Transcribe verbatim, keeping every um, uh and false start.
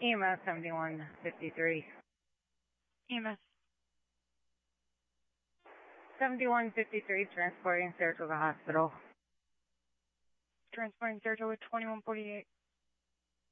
E M S seventy-one fifty-three. E M S. seventy-one fifty-three, transporting Saratoga Hospital. Transporting Saratoga twenty-one forty-eight.